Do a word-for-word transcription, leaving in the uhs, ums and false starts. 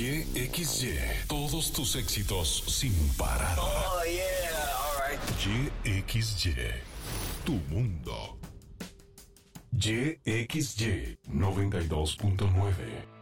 Y X Y. Todos tus éxitos sin parar. Oh, yeah. All right. Y X Y. Tu mundo. Y X Y noventa y dos punto nueve.